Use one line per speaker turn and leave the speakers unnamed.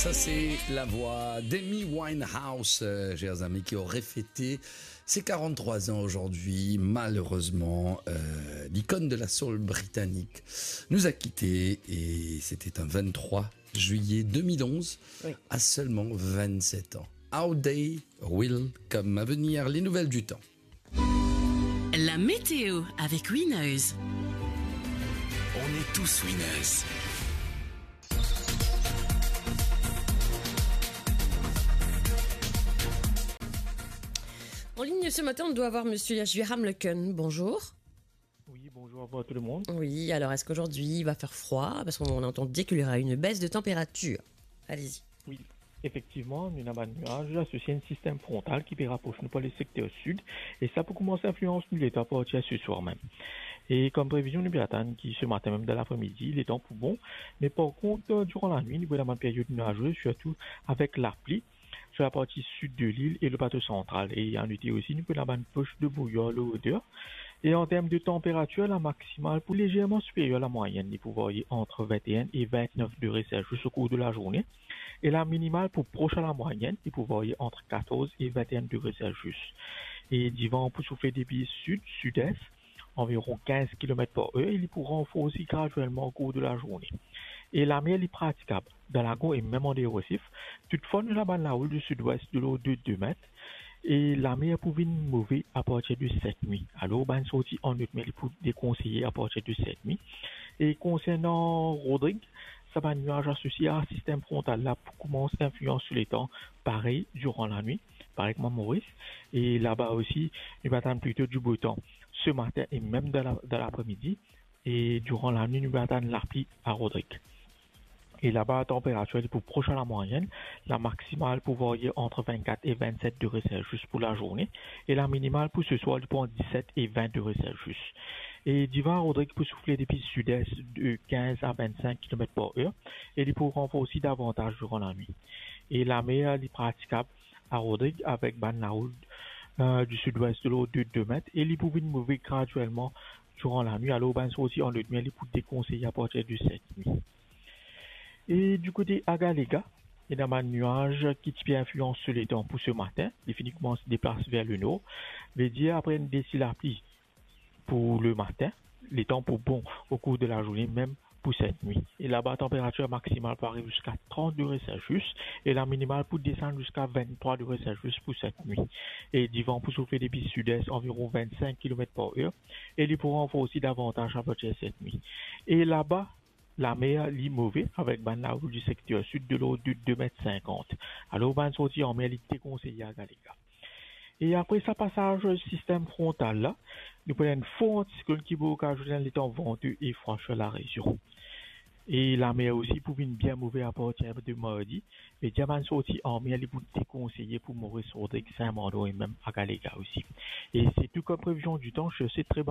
Ça, c'est la voix d'Amy Winehouse, chers amis, qui aurait fêté ses 43 ans aujourd'hui. Malheureusement, l'icône de la soul britannique nous a quittés et c'était un 23 juillet 2011, à seulement 27 ans. How They Will Come. À venir, les nouvelles du temps.
La météo avec Wineuse.
On est tous Wineuse.
En ligne ce matin, on doit avoir Monsieur Yashviram Leken. Bonjour.
Oui, bonjour à tout le monde.
Oui, alors est-ce qu'aujourd'hui il va faire froid? Parce qu'on entend dire qu'il y aura une baisse de température. Allez-y.
Oui, effectivement, nous avons un nuage associé à un système frontal qui rapproche nous par le secteur sud et ça peut commencer à influencer l'état à partir de ce soir même. Et comme prévision, nous attendons qui ce matin même de l'après-midi, les temps pour bon, mais par contre, durant la nuit, nous avons une période nuageuse, surtout avec la pluie sur la partie sud de l'île et le plateau central. Et en été aussi, nous avons une poche de brouillard à la hauteur. Et en termes de température, la maximale pour légèrement supérieure à la moyenne, vous voyez entre 21 et 29 degrés Celsius au cours de la journée. Et la minimale pour proche à la moyenne, vous voyez entre 14 et 21 degrés Celsius. Et du vent pour souffler des pieds sud-sud-est, environ 15 km par heure, il pourra renforcer graduellement au cours de la journée. Et la mer est praticable dans la Go et même en dérossif. Toutefois, nous avons la houle du sud-ouest de l'eau de 2 mètres. Et la mer pouvait nous mouver à partir de cette nuit. Alors, ben, sorti en août, mais il faut déconseiller à partir de cette nuit. Et concernant Rodrigue, ça va un nuage associé à un système frontal là pour commencer à influencer sur les temps, pareil, durant la nuit, pareil que Maurice. Et là-bas aussi, nous attendons plutôt du beau temps ce matin et même dans l'après-midi. Et durant la nuit, nous attendons la pluie à Rodrigue. Et là-bas, la température est pour proche à la moyenne. La maximale pour varier entre 24 et 27 degrés Celsius pour la journée. Et la minimale pour ce soir, pour 17 et 20 degrés Celsius. Et d'hiver, Rodrigue peut souffler des pistes sud-est de 15 à 25 km par heure. Et il peut renforcer davantage durant la nuit. Et la mer est praticable à Rodrigue avec la houle du sud-ouest de l'eau de 2 mètres. Et il peut mouver graduellement durant la nuit. Alors, ben, aussi en le nuit, il peut déconseiller à partir de cette nuit. Et du côté Agalega, il y a un nuage qui peut influence sur les temps pour ce matin, définitivement se déplace vers le nord. Veut dire après une décile la pluie pour le matin, les temps pour bon au cours de la journée, même pour cette nuit. Et là-bas, la température maximale peut arriver jusqu'à 30 degrés Celsius et la minimale peut descendre jusqu'à 23 degrés Celsius pour cette nuit. Et du vent pour souffler des pistes sud-est environ 25 km par heure et il pourra renforcer davantage à partir de cette nuit. Et là-bas, la mer est mauvaise avec la houle du secteur sud de l'eau de 2,50 m. Alors, ben, sorti en mer, il est conseillé à Galega. Et après sa passage au système frontal là, nous prenons une forte cyclone qui va occasionner les temps venteux et froid sur la région. Et la mer aussi pour une bien mauvaise à partir de mardi. Les diamants sortis en mer, il vous déconseiller pour Maurice Rodrigue, Saint-Mando et même à Galega aussi. Et c'est tout comme prévision du temps, je sais très bien.